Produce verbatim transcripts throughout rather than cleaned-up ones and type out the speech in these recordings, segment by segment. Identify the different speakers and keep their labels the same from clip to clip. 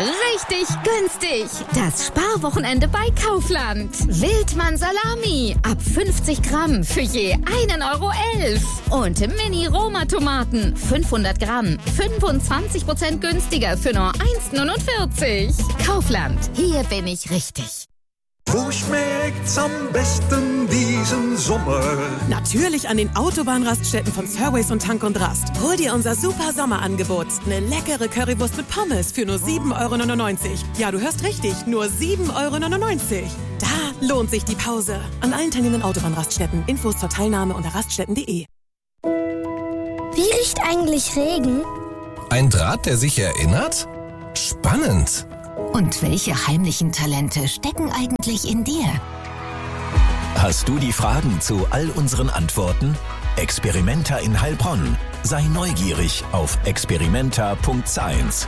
Speaker 1: Richtig günstig. Das Sparwochenende bei Kaufland. Wildmann Salami ab fünfzig Gramm für je einen Euro elf. Und Mini-Roma-Tomaten fünfhundert Gramm, fünfundzwanzig Prozent günstiger für nur eins neunundvierzig. Kaufland, hier bin ich richtig.
Speaker 2: Wo schmeckt's am besten diesen Sommer?
Speaker 3: Natürlich an den Autobahnraststätten von Surways und Tank und Rast. Hol dir unser super Sommerangebot. Eine leckere Currywurst mit Pommes für nur sieben Euro neunundneunzig. Ja, du hörst richtig, nur sieben Euro neunundneunzig. Da lohnt sich die Pause. An allen teilnehmenden Autobahnraststätten. Infos zur Teilnahme unter raststätten punkt de.
Speaker 4: Wie riecht eigentlich Regen?
Speaker 5: Ein Draht, der sich erinnert? Spannend.
Speaker 6: Und welche heimlichen Talente stecken eigentlich in dir?
Speaker 7: Hast du die Fragen zu all unseren Antworten? Experimenta in Heilbronn. Sei neugierig auf experimenta punkt science.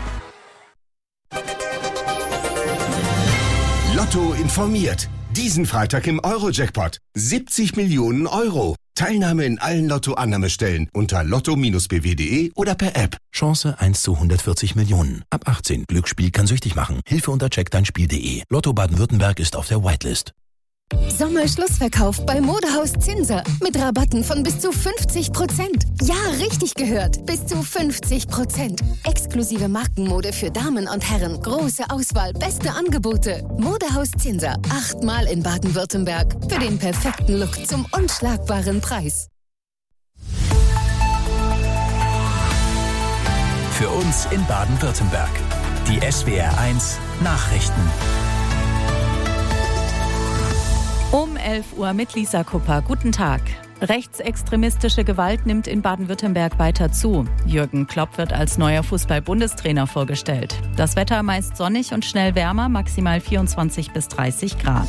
Speaker 8: Lotto informiert. Diesen Freitag im Euro-Jackpot. siebzig Millionen Euro. Teilnahme in allen Lotto-Annahmestellen unter lotto Bindestrich b w punkt de oder per App.
Speaker 7: Chance eins zu hundertvierzig Millionen. Ab achtzehn. Glücksspiel kann süchtig machen. Hilfe unter check dein spiel punkt de. Lotto Baden-Württemberg ist auf der Whitelist.
Speaker 9: Sommerschlussverkauf bei Modehaus Zinser. Mit Rabatten von bis zu fünfzig Prozent. Ja, richtig gehört. Bis zu fünfzig Prozent. Exklusive Markenmode für Damen und Herren. Große Auswahl, beste Angebote. Modehaus Zinser. Achtmal in Baden-Württemberg. Für den perfekten Look zum unschlagbaren Preis.
Speaker 7: Für uns in Baden-Württemberg. Die S W R eins Nachrichten.
Speaker 10: Um elf Uhr mit Lisa Kupper. Guten Tag. Rechtsextremistische Gewalt nimmt in Baden-Württemberg weiter zu. Jürgen Klopp wird als neuer Fußball-Bundestrainer vorgestellt. Das Wetter meist sonnig und schnell wärmer, maximal vierundzwanzig bis dreißig Grad.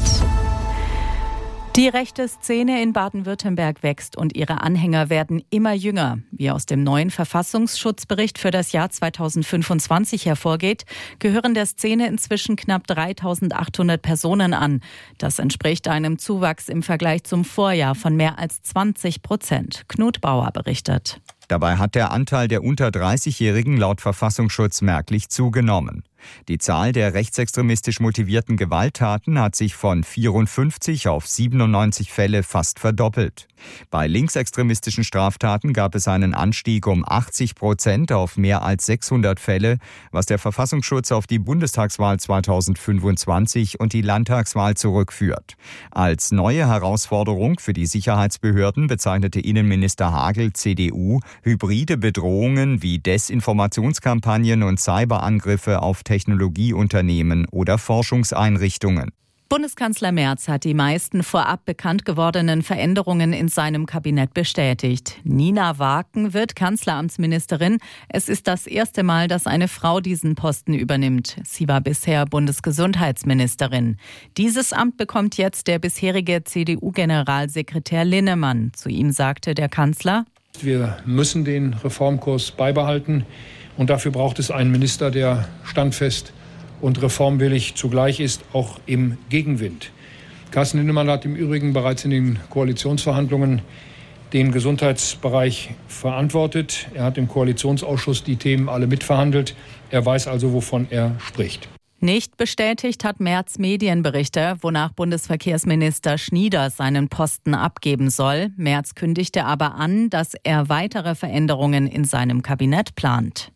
Speaker 10: Die rechte Szene in Baden-Württemberg wächst und ihre Anhänger werden immer jünger. Wie aus dem neuen Verfassungsschutzbericht für das Jahr zweitausendfünfundzwanzig hervorgeht, gehören der Szene inzwischen knapp dreitausendachthundert Personen an. Das entspricht einem Zuwachs im Vergleich zum Vorjahr von mehr als zwanzig Prozent. Knut Bauer berichtet.
Speaker 11: Dabei hat der Anteil der unter dreißigjährigen laut Verfassungsschutz merklich zugenommen. Die Zahl der rechtsextremistisch motivierten Gewalttaten hat sich von vierundfünfzig auf siebenundneunzig Fälle fast verdoppelt. Bei linksextremistischen Straftaten gab es einen Anstieg um achtzig Prozent auf mehr als sechshundert Fälle, was der Verfassungsschutz auf die Bundestagswahl zweitausendfünfundzwanzig und die Landtagswahl zurückführt. Als neue Herausforderung für die Sicherheitsbehörden bezeichnete Innenminister Hagel, C D U, hybride Bedrohungen wie Desinformationskampagnen und Cyberangriffe auf Technologieunternehmen oder Forschungseinrichtungen.
Speaker 10: Bundeskanzler Merz hat die meisten vorab bekannt gewordenen Veränderungen in seinem Kabinett bestätigt. Nina Waaken wird Kanzleramtsministerin. Es ist das erste Mal, dass eine Frau diesen Posten übernimmt. Sie war bisher Bundesgesundheitsministerin. Dieses Amt bekommt jetzt der bisherige C D U-Generalsekretär Linnemann. Zu ihm sagte der Kanzler:
Speaker 12: Wir müssen den Reformkurs beibehalten. Und dafür braucht es einen Minister, der standfest und reformwillig zugleich ist, auch im Gegenwind. Carsten Linnemann hat im Übrigen bereits in den Koalitionsverhandlungen den Gesundheitsbereich verantwortet. Er hat im Koalitionsausschuss die Themen alle mitverhandelt. Er weiß also, wovon er spricht.
Speaker 10: Nicht bestätigt hat Merz Medienberichte, wonach Bundesverkehrsminister Schnieder seinen Posten abgeben soll. Merz kündigte aber an, dass er weitere Veränderungen in seinem Kabinett plant.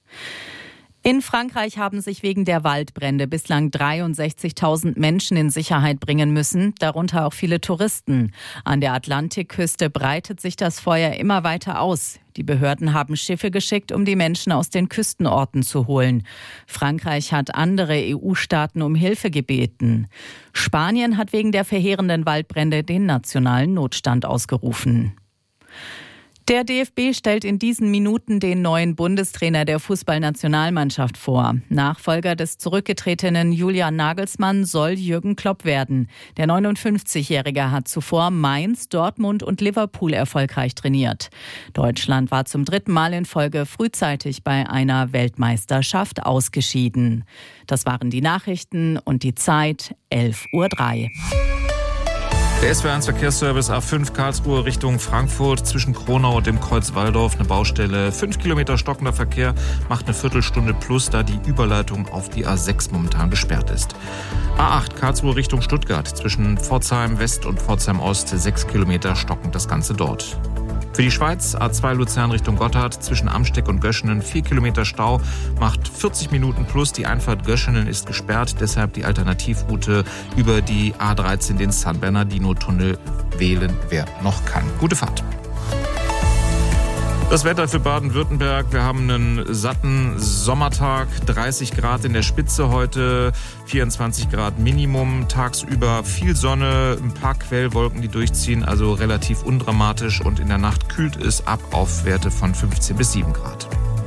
Speaker 10: In Frankreich haben sich wegen der Waldbrände bislang dreiundsechzigtausend Menschen in Sicherheit bringen müssen, darunter auch viele Touristen. An der Atlantikküste breitet sich das Feuer immer weiter aus. Die Behörden haben Schiffe geschickt, um die Menschen aus den Küstenorten zu holen. Frankreich hat andere E U-Staaten um Hilfe gebeten. Spanien hat wegen der verheerenden Waldbrände den nationalen Notstand ausgerufen. Der D F B stellt in diesen Minuten den neuen Bundestrainer der Fußballnationalmannschaft vor. Nachfolger des zurückgetretenen Julian Nagelsmann soll Jürgen Klopp werden. Der neunundfünfzigjährige hat zuvor Mainz, Dortmund und Liverpool erfolgreich trainiert. Deutschland war zum dritten Mal in Folge frühzeitig bei einer Weltmeisterschaft ausgeschieden. Das waren die Nachrichten und die Zeit elf Uhr drei.
Speaker 13: Der S W eins Verkehrsservice A fünf Karlsruhe Richtung Frankfurt zwischen Kronau und dem Kreuz Walldorf eine Baustelle. Fünf Kilometer stockender Verkehr macht eine Viertelstunde plus, da die Überleitung auf die A sechs momentan gesperrt ist. A acht Karlsruhe Richtung Stuttgart zwischen Pforzheim West und Pforzheim Ost. Sechs Kilometer stockend das Ganze dort. Für die Schweiz A zwei Luzern Richtung Gotthard zwischen Amsteck und Göschenen vier Kilometer Stau, macht vierzig Minuten plus. Die Einfahrt Göschenen ist gesperrt, deshalb die Alternativroute über die A dreizehn, den San Bernardino-Tunnel, wählen, wer noch kann. Gute Fahrt. Das Wetter für Baden-Württemberg. Wir haben einen satten Sommertag, dreißig Grad in der Spitze heute, vierundzwanzig Grad Minimum, tagsüber viel Sonne, ein paar Quellwolken, die durchziehen, also relativ undramatisch, und in der Nacht kühlt es ab auf Werte von fünfzehn bis sieben Grad.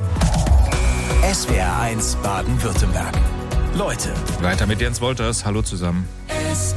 Speaker 7: S W R eins Baden-Württemberg. Leute.
Speaker 13: Weiter mit Jens Wolters. Hallo zusammen.